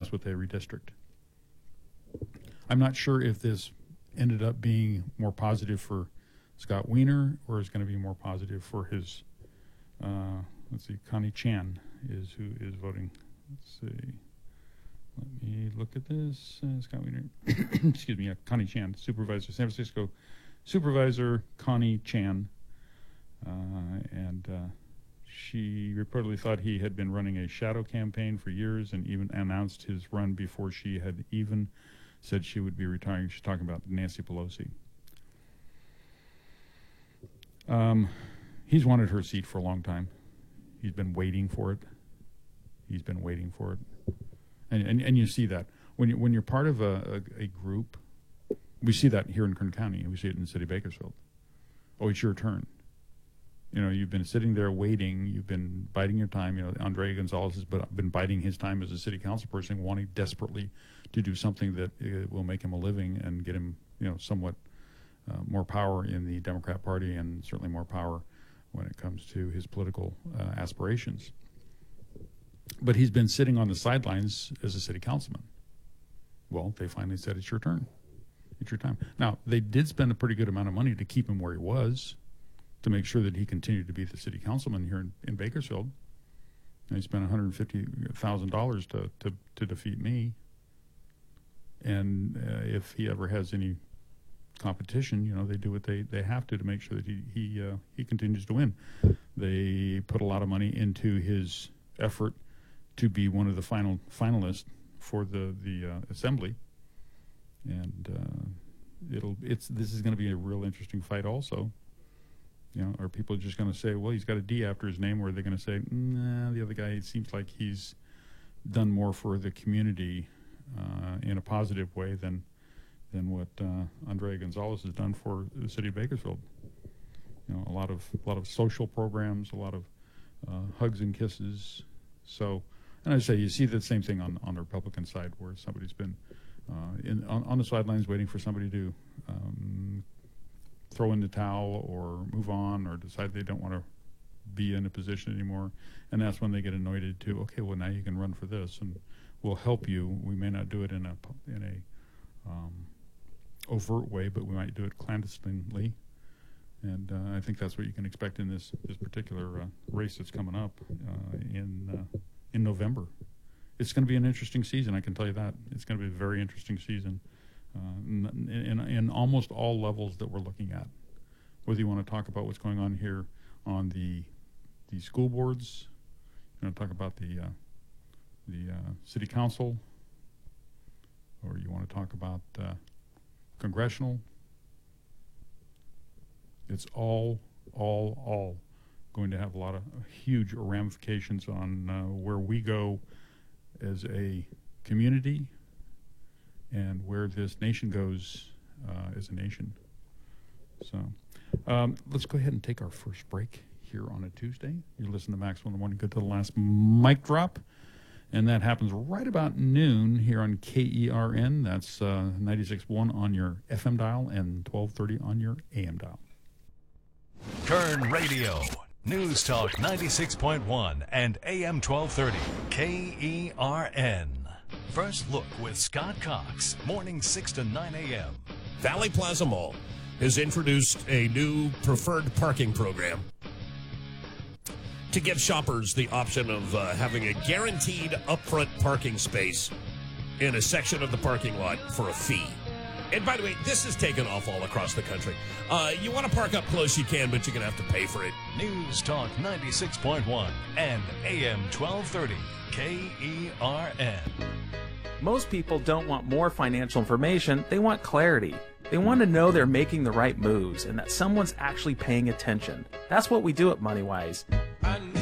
that's what they redistrict. I'm not sure if this ended up being more positive for Scott Wiener or is going to be more positive for his, let's see, Connie Chan is who is voting. Let's see. Let me look at this. Scott Wiener, excuse me, Connie Chan, Supervisor, San Francisco Supervisor Connie Chan. And she reportedly thought he had been running a shadow campaign for years and even announced his run before she had even said she would be retiring. She's talking about Nancy Pelosi. He's wanted her seat for a long time. He's been waiting for it. And you see that. When you're part of a group, we see that here in Kern County, and we see it in the city of Bakersfield. Oh, it's your turn. You know, you've been sitting there waiting. You've been biding your time. You know, Andre Gonzalez has been biding his time as a city council person, wanting desperately to do something that will make him a living and get him, you know, somewhat more power in the Democrat Party and certainly more power when it comes to his political aspirations. But he's been sitting on the sidelines as a city councilman. Well, they finally said, it's your turn. It's your time. Now, they did spend a pretty good amount of money to keep him where he was, to make sure that he continued to be the city councilman here in Bakersfield. And he spent $150,000 to defeat me. And if he ever has any competition, you know, they do what they have to make sure that he continues to win. They put a lot of money into his effort to be one of the finalists for the assembly, and this is going to be a real interesting fight also. You know, are people just going to say, well, he's got a D after his name, or are they going to say, nah, the other guy, it seems like he's done more for the community in a positive way than what Andre Gonzalez has done for the city of Bakersfield. You know, a lot of social programs, a lot of hugs and kisses. So, and I say you see the same thing on the Republican side, where somebody's been on the sidelines waiting for somebody to throw in the towel or move on or decide they don't want to be in a position anymore, and that's when they get anointed to, okay, well, now you can run for this and we'll help you. We may not do it in a overt way, but we might do it clandestinely, and I think that's what you can expect in this particular race that's coming up in November. It's going to be an interesting season, I can tell you that. It's going to be a very interesting season in almost all levels that we're looking at. Whether you want to talk about what's going on here on the school boards, you want to talk about the city council, or you want to talk about congressional, it's all going to have a lot of huge ramifications on where we go as a community and where this nation goes as a nation. So let's go ahead and take our first break here on a Tuesday. You're listening to Maxwell in the Morning. Good to the last mic drop. And that happens right about noon here on KERN. That's 96.1 on your FM dial and 1230 on your AM dial. Kern Radio, News Talk 96.1 and AM 1230, KERN. First Look with Scott Cox, morning 6 to 9 a.m. Valley Plaza Mall has introduced a new preferred parking program to give shoppers the option of having a guaranteed upfront parking space in a section of the parking lot for a fee. And by the way, this is taken off all across the country. You want to park up close, you can, but you're going to have to pay for it. News Talk 96.1 and AM 1230, KERN. Most people don't want more financial information, they want clarity. They want to know they're making the right moves and that someone's actually paying attention. That's what we do at MoneyWise.